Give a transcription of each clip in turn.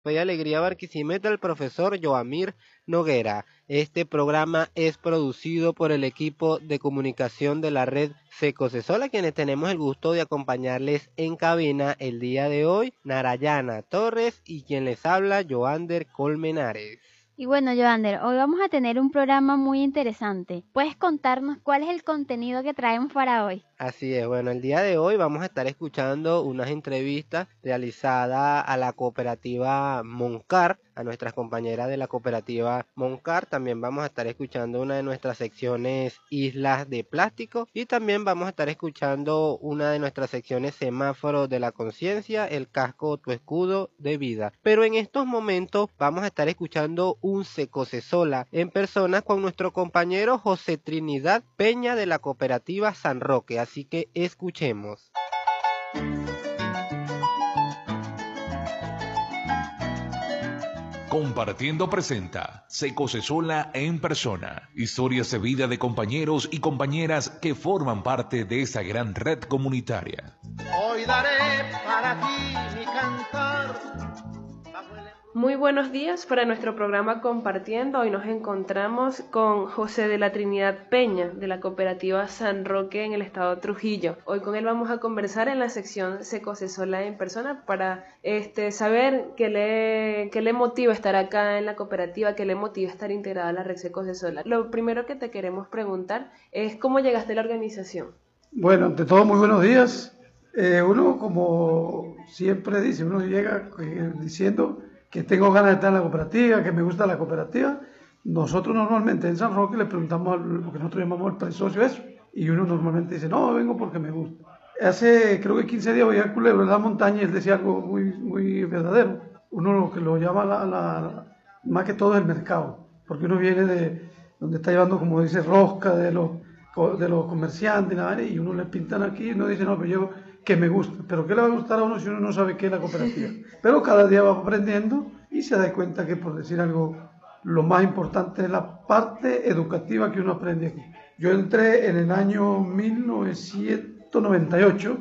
Soy Alegría Barquisimeto, el profesor Joamir Noguera. Este programa es producido por el equipo de comunicación de la red Secosesola, quienes tenemos el gusto de acompañarles en cabina el día de hoy, Narayana Torres y quien les habla, Joander Colmenares. Y bueno, Joander, hoy vamos a tener un programa muy interesante. ¿Puedes contarnos cuál es el contenido que traemos para hoy? Así es, bueno, el día de hoy vamos a estar escuchando unas entrevistas realizadas a la cooperativa Moncar, a nuestras compañeras de la cooperativa Moncar. También vamos a estar escuchando una de nuestras secciones Islas de Plástico y también vamos a estar escuchando una de nuestras secciones Semáforo de la Conciencia, el casco tu escudo de vida. Pero en estos momentos vamos a estar escuchando un Secosesola en persona con nuestro compañero José Trinidad Peña de la cooperativa San Roque. Así que escuchemos. Compartiendo presenta Secosesola en persona. Historias de vida de compañeros y compañeras que forman parte de esa gran red comunitaria. Hoy daré para ti mi cantar. Muy buenos días para nuestro programa Compartiendo. Hoy nos encontramos con José de la Trinidad Peña de la cooperativa San Roque en el estado de Trujillo. Hoy con él vamos a conversar en la sección Secosesola en persona para saber qué le motiva estar acá en la cooperativa, qué le motiva estar integrada a la red Secosesola. Lo primero que te queremos preguntar es cómo llegaste a la organización. Bueno, ante todo, muy buenos días. Uno, como siempre dice, uno llega diciendo que tengo ganas de estar en la cooperativa, que me gusta la cooperativa. Nosotros normalmente en San Roque le preguntamos, porque nosotros llamamos al presocio eso, y uno normalmente dice, no, vengo porque me gusta. Hace creo que 15 días voy a Culebro en la montaña y él decía algo muy verdadero. Uno lo que lo llama más que todo el mercado, porque uno viene de donde está llevando, como dice, rosca de los comerciantes, y uno le pintan aquí y uno dice, no, pero yo que me gusta, pero ¿qué le va a gustar a uno si uno no sabe qué es la cooperativa? Pero cada día va aprendiendo y se da cuenta que, por decir algo, lo más importante es la parte educativa que uno aprende aquí. Yo entré en el año 1998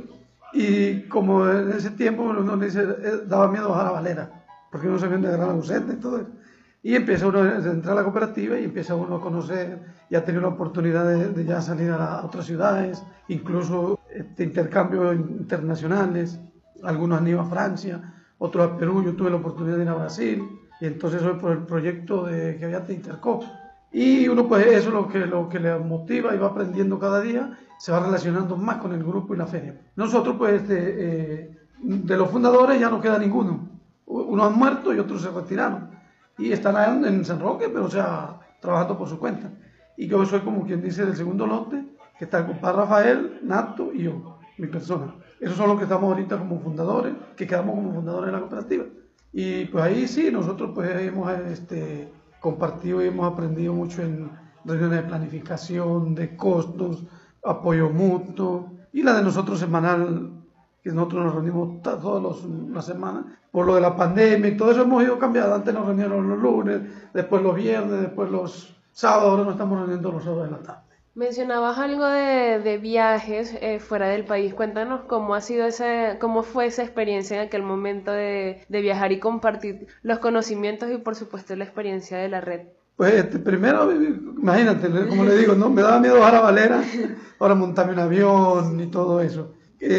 y como en ese tiempo uno dice, daba miedo bajar a Valera, porque uno se viene de Gran Ausente y todo eso. Y empieza uno a entrar a la cooperativa y empieza uno a conocer y a tener la oportunidad de ya salir a otras ciudades, incluso intercambios internacionales. Algunos han ido a Francia, otros a Perú. Yo tuve la oportunidad de ir a Brasil y entonces hoy por el proyecto que había de Intercop. Y uno pues eso es lo que le motiva y va aprendiendo cada día, se va relacionando más con el grupo y la feria. Nosotros pues de los fundadores ya no queda ninguno. Unos han muerto y otros se retiraron. Y están allá en San Roque, pero o sea, trabajando por su cuenta. Y yo soy como quien dice del segundo lote, que está el compadre Rafael, Nato y yo, mi persona. Esos son los que estamos ahorita como fundadores, que quedamos como fundadores de la cooperativa. Y pues ahí sí, nosotros pues hemos compartido y hemos aprendido mucho en reuniones de planificación, de costos, apoyo mutuo, y la de nosotros semanal, que nosotros nos reunimos todas las semanas, por lo de la pandemia y todo eso hemos ido cambiando. Antes nos reuníamos los lunes, después los viernes, después los sábados, ahora nos estamos reuniendo los sábados de la tarde. Mencionabas algo de viajes fuera del país. Cuéntanos cómo cómo fue esa experiencia en aquel momento de viajar y compartir los conocimientos y por supuesto la experiencia de la red. Pues primero, imagínate, como le digo, no me daba miedo bajar a Valera, ahora montarme un avión y todo eso.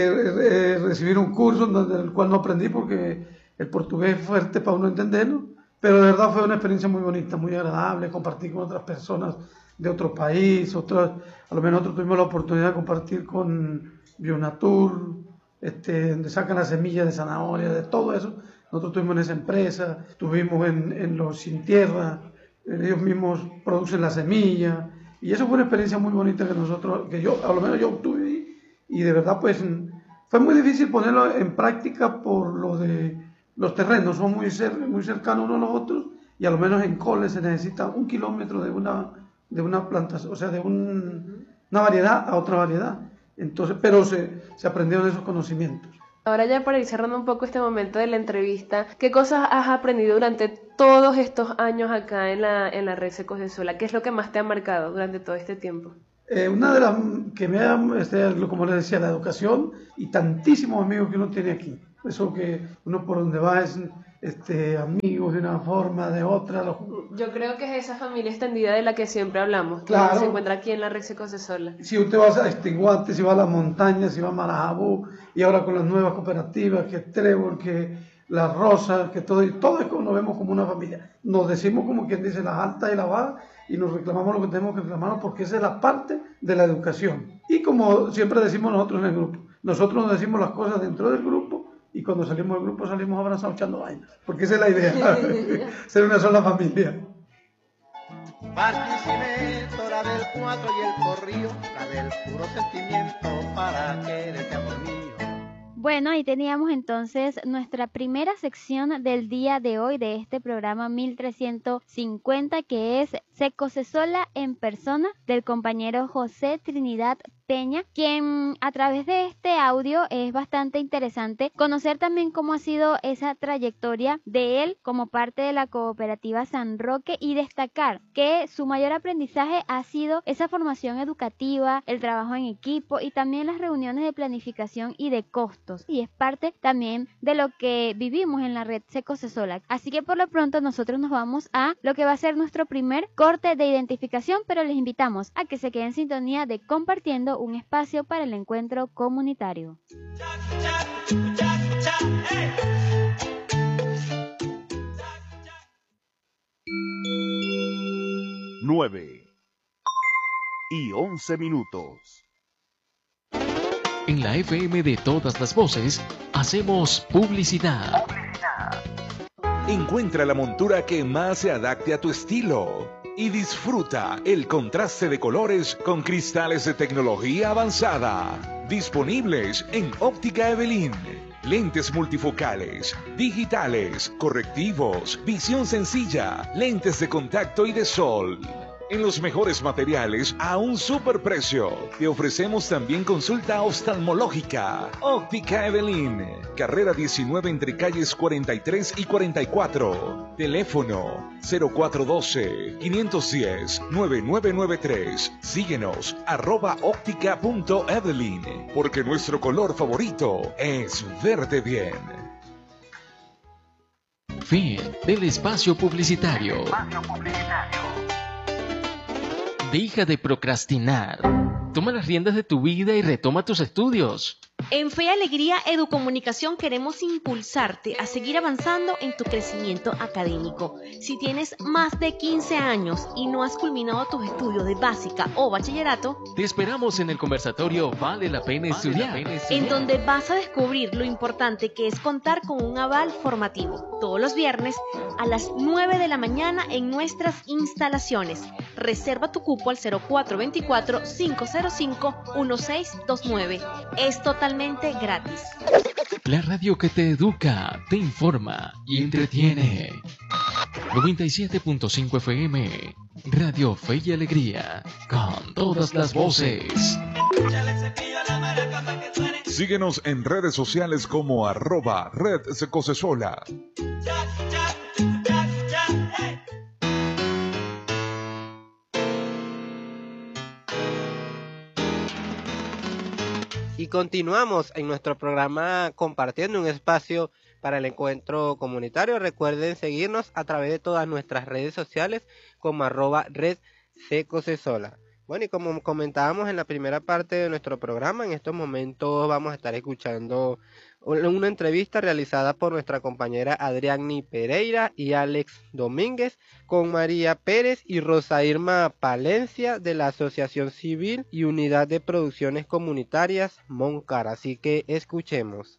Recibir un curso del cual no aprendí porque el portugués es fuerte para uno entenderlo, pero de verdad fue una experiencia muy bonita, muy agradable, compartir con otras personas de otro país, a lo menos nosotros tuvimos la oportunidad de compartir con Bionatur, donde sacan las semillas de zanahoria, de todo eso. Nosotros tuvimos en esa empresa, estuvimos en los Sin Tierra, ellos mismos producen la semilla, y eso fue una experiencia muy bonita que yo, a lo menos yo obtuve, y de verdad pues fue muy difícil ponerlo en práctica por lo de los terrenos, son muy cercanos unos a los otros, y a lo menos en Cole se necesita 1 kilómetro de una plantación, o sea, de una variedad a otra variedad. Entonces, pero se aprendieron esos conocimientos. Ahora ya para ir cerrando un poco este momento de la entrevista, ¿qué cosas has aprendido durante todos estos años acá en la red Secosesola? ¿Qué es lo que más te ha marcado durante todo este tiempo? Una de las que me ha, como les decía, la educación y tantísimos amigos que uno tiene aquí. Eso que uno por donde va amigos de una forma, de otra. Yo creo que es esa familia extendida de la que siempre hablamos, que Claro. se encuentra aquí en la red Secosesola. Si usted va a Extinguate, si va a las montañas, si va a Marajabú, y ahora con las nuevas cooperativas, que Trébol, que Las Rosas, que todo es como nos vemos como una familia. Nos decimos como quien dice las altas y las bajas, y nos reclamamos lo que tenemos que reclamarnos, porque esa es la parte de la educación. Y como siempre decimos nosotros en el grupo, nosotros nos decimos las cosas dentro del grupo, y cuando salimos del grupo salimos abrazados echando vainas, porque esa es la idea, ser una sola familia. Barquisimeto, la del 4 y el corrío, la del puro sentimiento para quererte, amor mío. Bueno, ahí teníamos entonces nuestra primera sección del día de hoy de este programa 1350, que es Secosesola en persona, del compañero José Trinidad Peña, quien a través de este audio es bastante interesante conocer también cómo ha sido esa trayectoria de él como parte de la cooperativa San Roque, y destacar que su mayor aprendizaje ha sido esa formación educativa, el trabajo en equipo y también las reuniones de planificación y de costos, y es parte también de lo que vivimos en la red Secosesola. Así que por lo pronto nosotros nos vamos a lo que va a ser nuestro primer corte de identificación, pero les invitamos a que se queden en sintonía de Compartiendo, un espacio para el encuentro comunitario. 9:11. En la FM de todas las voces, hacemos publicidad. Encuentra la montura que más se adapte a tu estilo y disfruta el contraste de colores con cristales de tecnología avanzada. Disponibles en Óptica Evelyn. Lentes multifocales, digitales, correctivos, visión sencilla, lentes de contacto y de sol. En los mejores materiales a un superprecio. Te ofrecemos también consulta oftalmológica. Óptica Evelyn. Carrera 19 entre calles 43 y 44. Teléfono 0412-510-9993. Síguenos @óptica.evelyn. Porque nuestro color favorito es verde bien. Fin del espacio publicitario. Deja de procrastinar. Toma las riendas de tu vida y retoma tus estudios. En Fe y Alegría Educomunicación queremos impulsarte a seguir avanzando en tu crecimiento académico. Si tienes más de 15 años y no has culminado tus estudios de básica o bachillerato, te esperamos en el conversatorio Vale la Pena Estudiar, en donde vas a descubrir lo importante que es contar con un aval formativo. Todos los viernes a las 9 de la mañana en nuestras instalaciones. Reserva tu cupo al 0424-505-1629. Es totalmente gratis. La radio que te educa, te informa y entretiene. 97.5 FM, Radio Fe y Alegría, con todas las voces. Síguenos en redes sociales como @Red Secosesola. Y continuamos en nuestro programa Compartiendo, un espacio para el encuentro comunitario. Recuerden seguirnos a través de todas nuestras redes sociales como @Red Secosesola. Bueno, y como comentábamos en la primera parte de nuestro programa, en estos momentos vamos a estar escuchando una entrevista realizada por nuestra compañera Adriani Pereira y Alex Domínguez con María Pérez y Rosa Irma Palencia de la Asociación Civil y Unidad de Producciones Comunitarias Moncar. Así que escuchemos.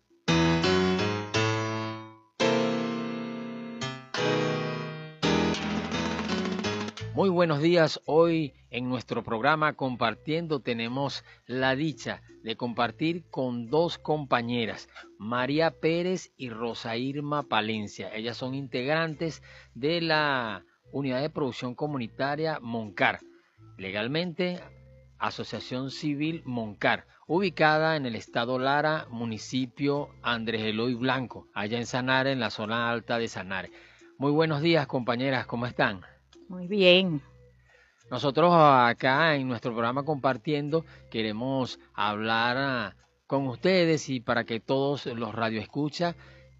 Muy buenos días. Hoy en nuestro programa Compartiendo tenemos la dicha de compartir con dos compañeras, María Pérez y Rosa Irma Palencia. Ellas son integrantes de la Unidad de Producción Comunitaria Moncar, legalmente Asociación Civil Moncar, ubicada en el estado Lara, municipio Andrés Eloy Blanco, allá en Sanare, en la zona alta de Sanare. Muy buenos días, compañeras, ¿cómo están? Muy bien. Nosotros acá en nuestro programa Compartiendo queremos hablar con ustedes y para que todos los radioescuchas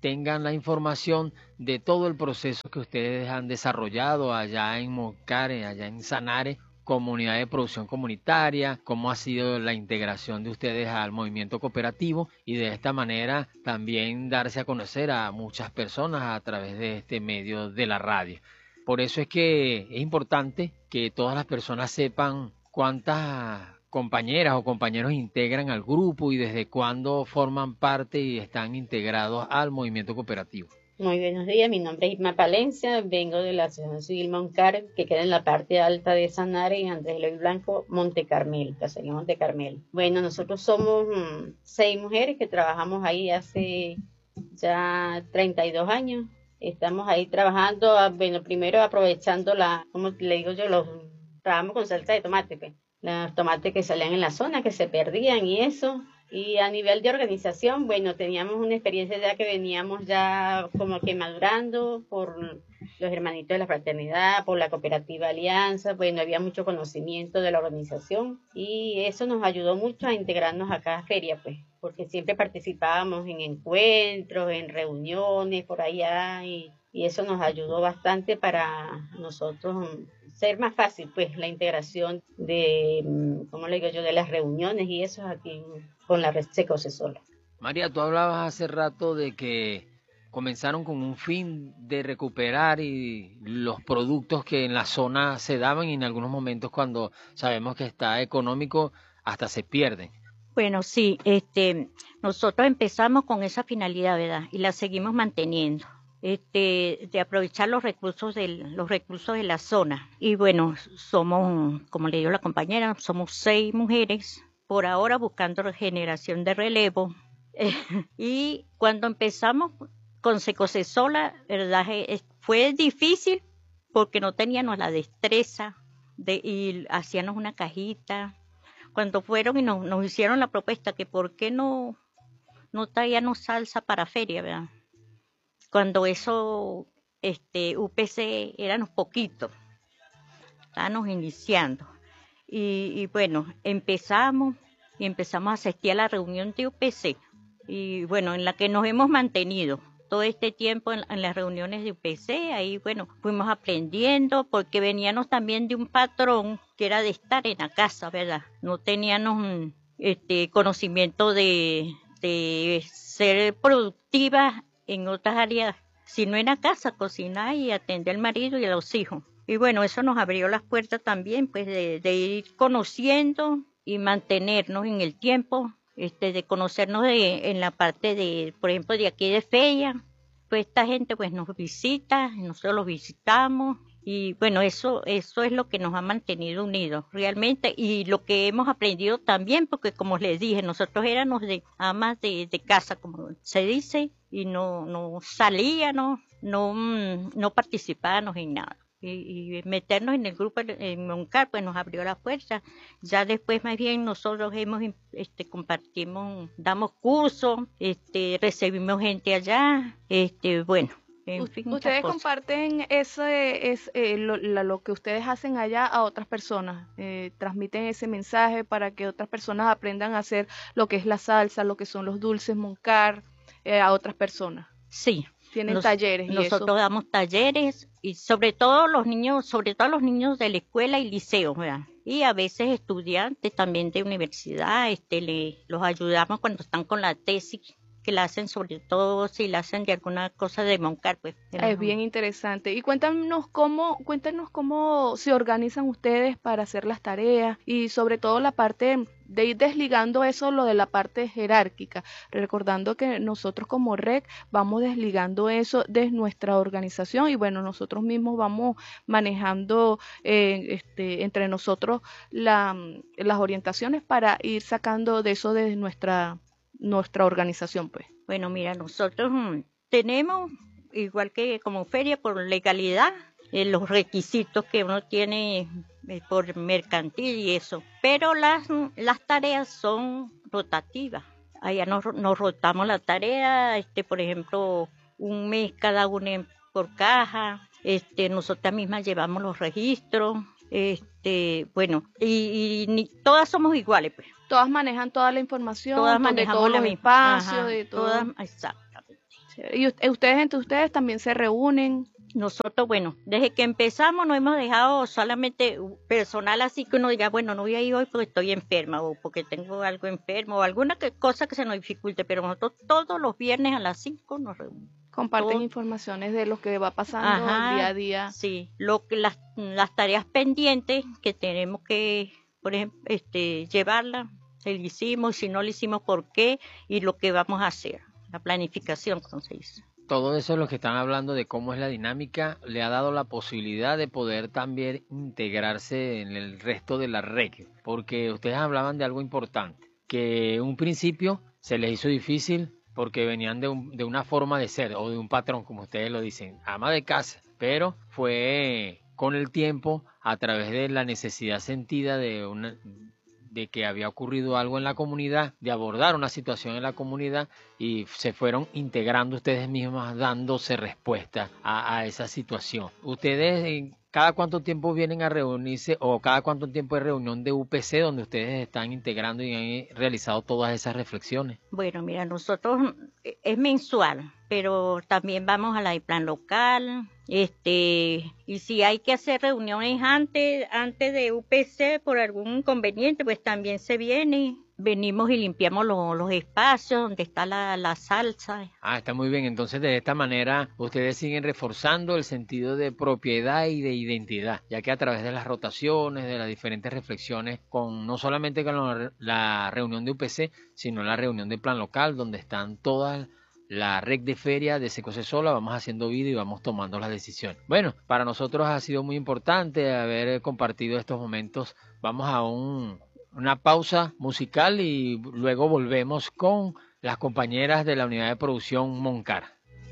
tengan la información de todo el proceso que ustedes han desarrollado allá en Moncare, allá en Sanare, comunidad de producción comunitaria, cómo ha sido la integración de ustedes al movimiento cooperativo y de esta manera también darse a conocer a muchas personas a través de este medio de la radio. Por eso es que es importante que todas las personas sepan cuántas compañeras o compañeros integran al grupo y desde cuándo forman parte y están integrados al movimiento cooperativo. Muy buenos días, mi nombre es Isma Palencia, vengo de la Asociación Civil Moncar, que queda en la parte alta de Sanare, en Andrés Eloy Blanco, Monte Carmel, Caserío Monte Carmel. Bueno, nosotros somos 6 mujeres que trabajamos ahí hace ya 32 años. Estamos ahí trabajando, bueno, primero aprovechando como le digo yo, trabajamos con salsa de tomate, pues. Los tomates que salían en la zona, que se perdían y eso. Y a nivel de organización, bueno, teníamos una experiencia ya que veníamos ya como que madurando por los hermanitos de la fraternidad, por la cooperativa Alianza, bueno, había mucho conocimiento de la organización y eso nos ayudó mucho a integrarnos a cada feria, pues, porque siempre participábamos en encuentros, en reuniones, por allá, y eso nos ayudó bastante para nosotros ser más fácil, pues, la integración de, ¿cómo le digo yo?, de las reuniones y eso aquí con la red Secosesola. María, tú hablabas hace rato de que comenzaron con un fin de recuperar y los productos que en la zona se daban y en algunos momentos cuando sabemos que está económico hasta se pierden. Bueno, sí, nosotros empezamos con esa finalidad, ¿verdad? Y la seguimos manteniendo. De aprovechar los recursos de la zona. Y bueno, somos, como le digo la compañera, somos 6 mujeres, por ahora buscando generación de relevo. Y cuando empezamos con Secosesola, ¿verdad? Fue difícil porque no teníamos la destreza y hacíamos una cajita. Cuando fueron y nos hicieron la propuesta que por qué no traíamos salsa para feria, ¿verdad? Cuando eso, UPC éramos poquitos, estábamos iniciando. Y bueno, empezamos a asistir a la reunión de UPC. Y bueno, en la que nos hemos mantenido todo este tiempo en las reuniones de UPC. Ahí, bueno, fuimos aprendiendo porque veníamos también de un patrón que era de estar en la casa, ¿verdad? No teníamos conocimiento de ser productivas en otras áreas, sino en la casa, cocinar y atender al marido y a los hijos. Y bueno, eso nos abrió las puertas también, pues de ir conociendo y mantenernos en el tiempo, de conocernos en la parte de, por ejemplo, de aquí de feria. Pues esta gente pues nos visita, nosotros los visitamos. Y bueno, eso es lo que nos ha mantenido unidos realmente y lo que hemos aprendido también, porque como les dije, nosotros éramos amas de casa, como se dice, y no salíamos, no participábamos en nada. Y meternos en el grupo en Moncar pues nos abrió la puerta. Ya después más bien nosotros compartimos, damos cursos, recibimos gente allá, bueno. En fin, ustedes comparten lo que ustedes hacen allá a otras personas, transmiten ese mensaje para que otras personas aprendan a hacer lo que es la salsa, lo que son los dulces Moncar, a otras personas. Sí. Tienen talleres y nosotros damos talleres y sobre todo los niños de la escuela y liceo, ¿verdad? Y a veces estudiantes también de universidad, los ayudamos cuando están con la tesis, que la hacen sobre todo si la hacen de alguna cosa de Moncar, pues. Es bien interesante. Y cuéntanos cómo se organizan ustedes para hacer las tareas y sobre todo la parte de ir desligando eso, lo de la parte jerárquica, recordando que nosotros como REC vamos desligando eso de nuestra organización y bueno, nosotros mismos vamos manejando entre nosotros las orientaciones para ir sacando de eso de nuestra organización, pues. Bueno, mira, nosotros tenemos, igual que como feria, por legalidad, los requisitos que uno tiene por mercantil y eso, pero las tareas son rotativas. Allá nos rotamos la tarea, por ejemplo, un mes cada uno por caja, nosotras mismas llevamos los registros, bueno, y todas somos iguales, pues. Todas manejan toda la información, todas manejamos de todos los espacios, de todo. Exactamente. Y ustedes entre ustedes también se reúnen. Nosotros, bueno, desde que empezamos no hemos dejado solamente personal así que uno diga, bueno, no voy a ir hoy porque estoy enferma o porque tengo algo enfermo o alguna cosa que se nos dificulte, pero nosotros todos los viernes a las 5 nos reunimos. Comparten informaciones de lo que va pasando día a día. Sí, las tareas pendientes que tenemos que, por ejemplo, llevarlas, si lo hicimos, si no lo hicimos, por qué y lo que vamos a hacer, la planificación, como se dice. Todo eso, lo que están hablando de cómo es la dinámica, le ha dado la posibilidad de poder también integrarse en el resto de la red, porque ustedes hablaban de algo importante, que en un principio se les hizo difícil porque venían de una forma de ser o de un patrón, como ustedes lo dicen, ama de casa, pero fue con el tiempo, a través de la necesidad sentida de que había ocurrido algo en la comunidad, de abordar una situación en la comunidad, y se fueron integrando ustedes mismas, dándose respuesta a esa situación. Ustedes, ¿cada cuánto tiempo vienen a reunirse o cada cuánto tiempo hay reunión de UPC donde ustedes están integrando y han realizado todas esas reflexiones? Bueno, mira, nosotros es mensual, pero también vamos a la de plan local, y si hay que hacer reuniones antes de UPC por algún inconveniente, pues también se viene. Venimos y limpiamos los espacios donde está la salsa. Está muy bien. Entonces, de esta manera, ustedes siguen reforzando el sentido de propiedad y de identidad, ya que a través de las rotaciones, de las diferentes reflexiones, no solamente con la reunión de UPC, sino la reunión de plan local, donde están todas la red de feria de Secocesola, vamos haciendo vida y vamos tomando las decisiones. Bueno, para nosotros ha sido muy importante haber compartido estos momentos. Vamos a una pausa musical y luego volvemos con las compañeras de la unidad de producción Moncar.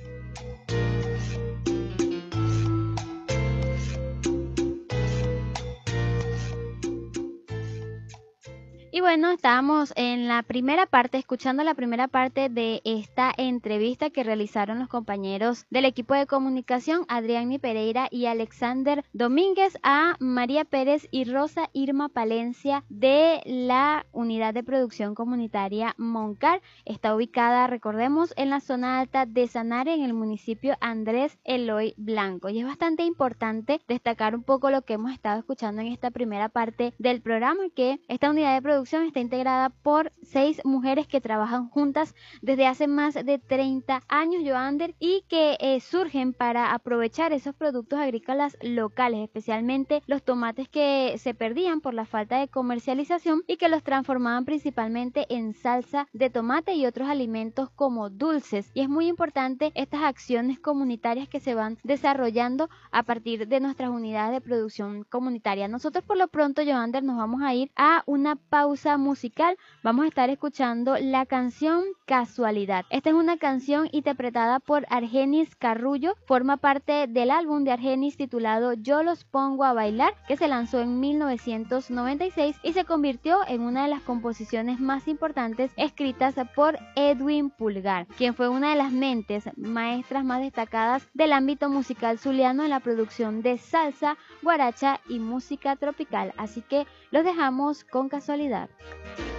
Y bueno, estábamos en la primera parte, escuchando la primera parte de esta entrevista que realizaron los compañeros del equipo de comunicación, Adriani Pereira y Alexander Domínguez, a María Pérez y Rosa Irma Palencia de la unidad de producción comunitaria Moncar. Está ubicada, recordemos, en la zona alta de Sanare, en el municipio Andrés Eloy Blanco. Y es bastante importante destacar un poco lo que hemos estado escuchando en esta primera parte del programa, que esta unidad de producción está integrada por 6 mujeres que trabajan juntas desde hace más de 30 años, Joander, y que surgen para aprovechar esos productos agrícolas locales, especialmente los tomates que se perdían por la falta de comercialización y que los transformaban principalmente en salsa de tomate y otros alimentos como dulces. Y es muy importante estas acciones comunitarias que se van desarrollando a partir de nuestras unidades de producción comunitaria. Nosotros por lo pronto, Joander, nos vamos a ir a una pausa musical. Vamos a estar escuchando la canción Casualidad. Esta es una canción interpretada por Argenis Carrullo, forma parte del álbum de Argenis titulado Yo los pongo a bailar, que se lanzó en 1996 y se convirtió en una de las composiciones más importantes escritas por Edwin Pulgar, quien fue una de las mentes maestras más destacadas del ámbito musical zuliano en la producción de salsa, guaracha y música tropical. Así que los dejamos con Casualidad.